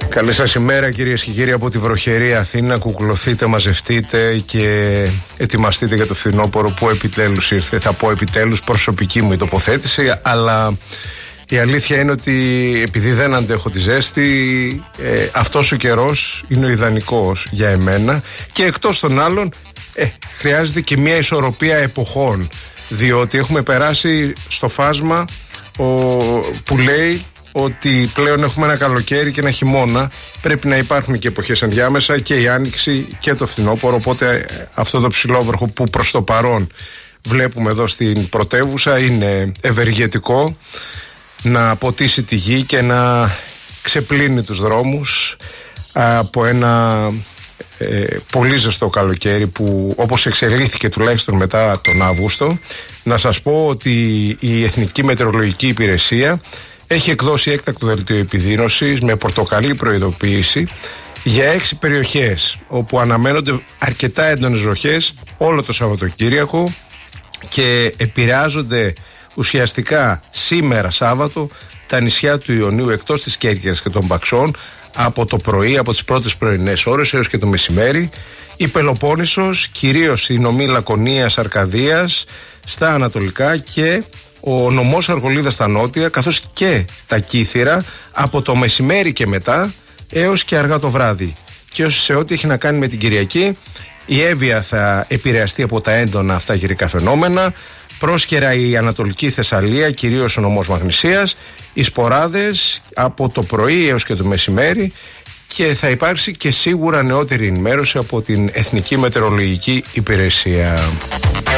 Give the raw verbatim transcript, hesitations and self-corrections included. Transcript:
Καλή σας ημέρα κυρίες και κύριοι από τη βροχερή Αθήνα. Κουκλωθείτε, μαζευτείτε και ετοιμαστείτε για το φθινόπωρο που επιτέλους ήρθε. Θα πω επιτέλους, προσωπική μου η τοποθέτηση, αλλά η αλήθεια είναι ότι επειδή δεν αντέχω τη ζέστη, ε, αυτός ο καιρός είναι ο ιδανικός για εμένα και εκτός των άλλων ε, χρειάζεται και μια ισορροπία εποχών, διότι έχουμε περάσει στο φάσμα ο, που λέει ότι πλέον έχουμε ένα καλοκαίρι και ένα χειμώνα. Πρέπει να υπάρχουν και εποχές ενδιάμεσα, και η άνοιξη και το φθινόπωρο. Οπότε αυτό το ψηλόβροχο που προς το παρόν βλέπουμε εδώ στην πρωτεύουσα είναι ευεργετικό να ποτίσει τη γη και να ξεπλύνει τους δρόμους από ένα ε, πολύ ζεστό καλοκαίρι που όπως εξελίχθηκε τουλάχιστον μετά τον Αύγουστο. Να σας πω ότι η Εθνική Μετεωρολογική Υπηρεσία έχει εκδώσει έκτακτο δελτίο επιδείνωσης με πορτοκαλί προειδοποίηση για έξι περιοχές όπου αναμένονται αρκετά έντονες βροχές όλο το Σαββατοκύριακο και επηρεάζονται ουσιαστικά σήμερα Σάββατο τα νησιά του Ιωνίου εκτός της Κέρκυρας και των Παξών από το πρωί, από τις πρώτες πρωινές ώρες έως και το μεσημέρι, η Πελοπόννησος, κυρίως η νομή Λακωνίας Αρκαδίας στα ανατολικά και ο νομός Αργολίδας στα νότια, καθώς και τα Κύθυρα από το μεσημέρι και μετά έως και αργά το βράδυ. Και σε ό,τι έχει να κάνει με την Κυριακή, η Εύβοια θα επηρεαστεί από τα έντονα αυτά καιρικά φαινόμενα, πρόσκαιρα η Ανατολική Θεσσαλία, κυρίως ο νομός Μαγνησίας, οι Σποράδες από το πρωί έως και το μεσημέρι, και θα υπάρξει και σίγουρα νεότερη ενημέρωση από την Εθνική Μετεωρολογική Υπηρεσία.